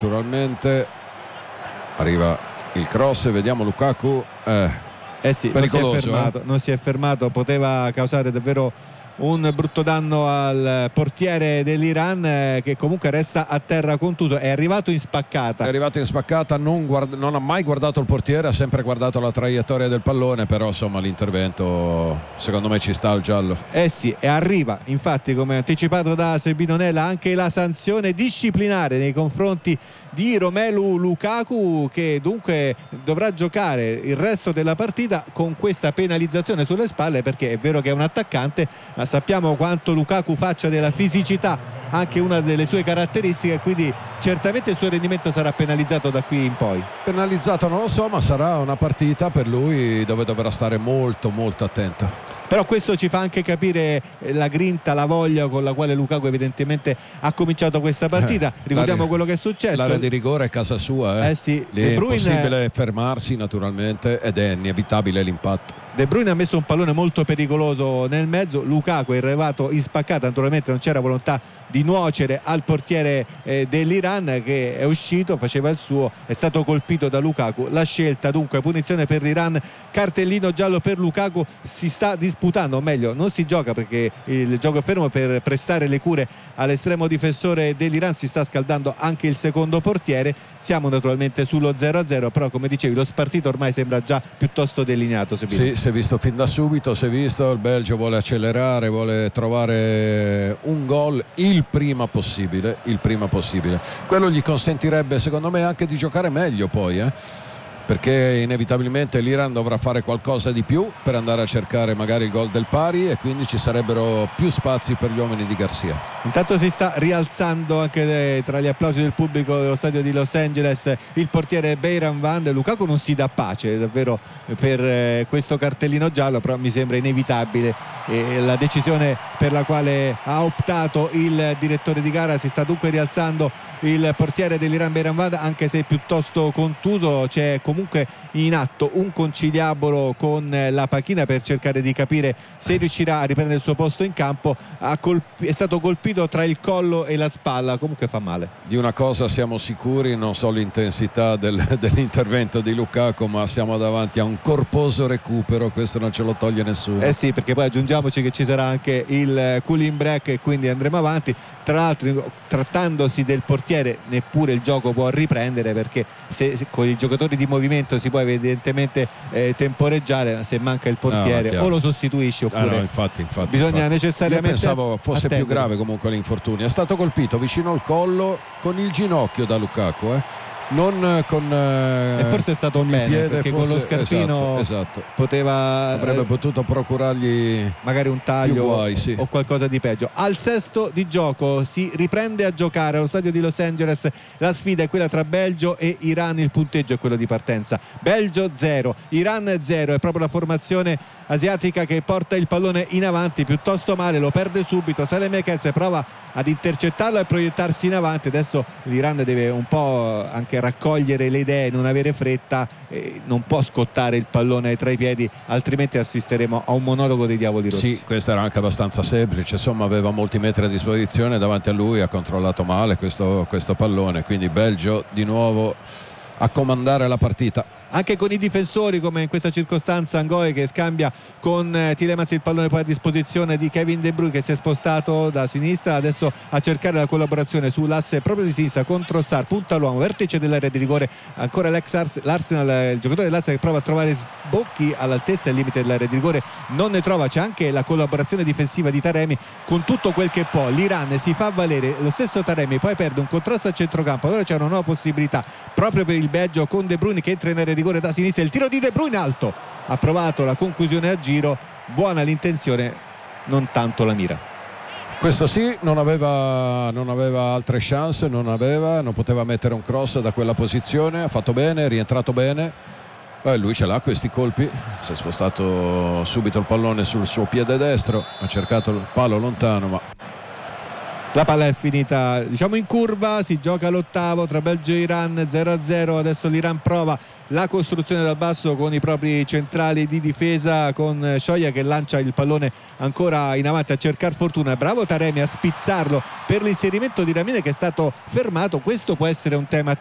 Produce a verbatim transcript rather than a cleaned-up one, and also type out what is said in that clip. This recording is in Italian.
naturalmente arriva il cross, vediamo Lukaku, eh, eh sì, pericoloso, non si è fermato, eh? non si è fermato, poteva causare davvero un brutto danno al portiere dell'Iran, eh, che comunque resta a terra contuso. È arrivato in spaccata è arrivato in spaccata, non, guard- non ha mai guardato il portiere, ha sempre guardato la traiettoria del pallone, però insomma l'intervento secondo me ci sta al giallo. Eh sì, e arriva infatti, come anticipato da Sebino Nella, anche la sanzione disciplinare nei confronti di Romelu Lukaku, che dunque dovrà giocare il resto della partita con questa penalizzazione sulle spalle, perché è vero che è un attaccante, ma sappiamo quanto Lukaku faccia della fisicità anche una delle sue caratteristiche, quindi certamente il suo rendimento sarà penalizzato da qui in poi. Penalizzato non lo so, ma sarà una partita per lui dove dovrà stare molto molto attento. Però questo ci fa anche capire la grinta, la voglia con la quale Lukaku evidentemente ha cominciato questa partita. Eh, Ricordiamo l'area, quello che è successo. L'area di rigore è casa sua, eh. Eh sì, Lì De è Bruyne... impossibile fermarsi naturalmente ed è inevitabile l'impatto. De Bruyne ha messo un pallone molto pericoloso nel mezzo, Lukaku è arrivato in spaccata, naturalmente non c'era volontà di nuocere al portiere eh, dell'Iran, che è uscito, faceva il suo, è stato colpito da Lukaku. La scelta dunque, punizione per l'Iran, cartellino giallo per Lukaku. Si sta disputando, o meglio non si gioca perché il gioco è fermo per prestare le cure all'estremo difensore dell'Iran. Si sta scaldando anche il secondo portiere. Siamo naturalmente sullo zero a zero, però come dicevi lo spartito ormai sembra già piuttosto delineato. Sebino. Sì, si è visto fin da subito, si è visto, il Belgio vuole accelerare, vuole trovare un gol il prima possibile, il prima possibile. Quello gli consentirebbe secondo me anche di giocare meglio poi, eh? perché inevitabilmente l'Iran dovrà fare qualcosa di più per andare a cercare magari il gol del pari, e quindi ci sarebbero più spazi per gli uomini di Garcia. Intanto si sta rialzando anche tra gli applausi del pubblico dello stadio di Los Angeles il portiere Beiran Van. Lukaku non si dà pace davvero per questo cartellino giallo, però mi sembra inevitabile e la decisione per la quale ha optato il direttore di gara. Si sta dunque rialzando il portiere dell'Iran Beiran Van, anche se piuttosto contuso. C'è comunque in atto un conciliabolo con la panchina per cercare di capire se riuscirà a riprendere il suo posto in campo. Ha colpi- è stato colpito tra il collo e la spalla, comunque fa male. Di una cosa siamo sicuri, non so l'intensità del, dell'intervento di Lukaku, ma siamo davanti a un corposo recupero, questo non ce lo toglie nessuno. Eh sì, perché poi aggiungiamoci che ci sarà anche il cooling break e quindi andremo avanti. Tra l'altro, trattandosi del portiere, neppure il gioco può riprendere, perché se, se con i giocatori di movimento si può evidentemente eh, temporeggiare, se manca il portiere no, o lo sostituisci oppure ah, no, infatti, infatti, bisogna infatti. necessariamente. Io pensavo fosse attendere. più grave comunque l'infortunio. È stato colpito vicino al collo con il ginocchio da Lukaku, eh? non con eh, e forse è stato un bene, piede, perché forse, con lo scarpino esatto, esatto. poteva avrebbe eh, potuto procurargli magari un taglio guai, sì. o qualcosa di peggio. Al sesto di gioco si riprende a giocare allo stadio di Los Angeles. La sfida è quella tra Belgio e Iran, il punteggio è quello di partenza. Belgio zero, Iran zero. È proprio la formazione asiatica che porta il pallone in avanti piuttosto male, lo perde subito. Salem Ekers prova ad intercettarlo e proiettarsi in avanti. Adesso l'Iran deve un po' anche raccogliere le idee, non avere fretta, eh, non può scottare il pallone tra i piedi, altrimenti assisteremo a un monologo dei diavoli rossi. Sì, questo era anche abbastanza semplice, insomma aveva molti metri a disposizione, davanti a lui ha controllato male questo, questo pallone, quindi Belgio di nuovo a comandare la partita. Anche con i difensori, come in questa circostanza Ngoe che scambia con eh, Tielemans, il pallone poi a disposizione di Kevin De Bruyne, che si è spostato da sinistra adesso a cercare la collaborazione sull'asse proprio di sinistra contro Sarr, punta all'uomo, vertice dell'area di rigore, ancora l'ex Ars- l'Arsenal, il giocatore dell'Arsenal che prova a trovare sbocchi all'altezza e al limite dell'area di rigore, non ne trova. C'è anche la collaborazione difensiva di Taremi con tutto quel che può. L'Iran si fa valere, lo stesso Taremi poi perde un contrasto a centrocampo, allora c'è una nuova possibilità proprio per il Belgio con De Bruyne che entra in area di rigore da sinistra. Il tiro di De Bruyne alto, ha provato la conclusione a giro, buona l'intenzione, non tanto la mira. Questo sì, non aveva, non aveva altre chance, non aveva, non poteva mettere un cross da quella posizione. Ha fatto bene, è rientrato bene. Beh, lui ce l'ha questi colpi, si è spostato subito il pallone sul suo piede destro, ha cercato il palo lontano, ma La palla è finita, diciamo, in curva, si gioca l'ottavo tra Belgio e Iran, zero a zero. Adesso l'Iran prova la costruzione dal basso con i propri centrali di difesa, con Shoya che lancia il pallone ancora in avanti a cercare fortuna. Bravo Taremi a spizzarlo per l'inserimento di Lamine che è stato fermato. Questo può essere un tema